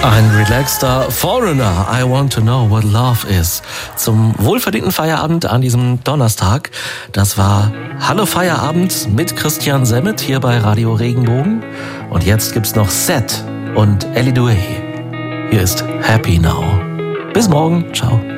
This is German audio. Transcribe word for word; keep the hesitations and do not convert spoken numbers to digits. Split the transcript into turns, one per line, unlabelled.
Ein relaxter Foreigner, I want to know what love is. Zum wohlverdienten Feierabend an diesem Donnerstag. Das war Hallo Feierabend mit Christian Semmet hier bei Radio Regenbogen. Und jetzt gibt's noch Seth und Ellie Duey. Hier ist Happy Now. Bis morgen, ciao.